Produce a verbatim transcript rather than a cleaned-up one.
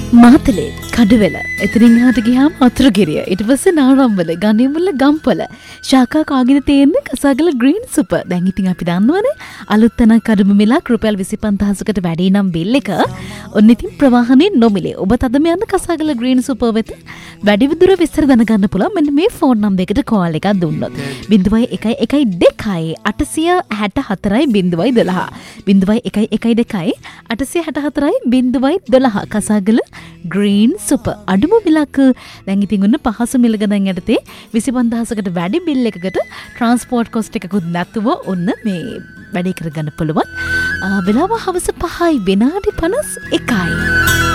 මාතලේ කඩවෙල එතනින් එහාට ගියාම අතුරුගිරිය ඊට පස්සේ නාරම්වල ගණේමුල්ල ගම්පල ශාකා කාගෙන තියෙන්නේ කසාගල ග්‍රීන් සුපර්. දැන් ඉතින් අපි දන්නවනේ අලුත් තැනක් කඩම මිලක් රුපියල් විසිපන්දාහකට වැඩි නම් බිල් එක ඔන්න ඉතින් ප්‍රවාහනේ නොමිලේ. ඔබ තදම යන්න කසාගල ග්‍රීන් සුපර් වෙත වැඩි විදුර විස්තර දැනගන්න පුළුවන් මෙන්න මේ ෆෝන් නම්බර් එකට කෝල් එකක් දුන්නොත්. බිංදුවයි එකයි එකයි දෙකයි අටසිය හැට හතරයි බිංදුවයි දොළහ. බිංදුවයි එකයි එකයි දෙකයි අටසිය හැට හතරයි බිංදුවයි දොළහ. කසාගල ග්‍රීන් සුපර් අඩුම මිලක්. දැන් ඉතින් උන්න පහසු මිල ගණන් යටතේ විසිපන්දාහකට වැඩි බිල් එකකට ට්‍රාන්ස්පෝර්ට් කොස්ට් එකකුත් නැතුව ඔන්න මේ වැඩේ කරගන්න පුළුවන්. වෙලාව හවස පහයි විනාඩි පනස් එකයි.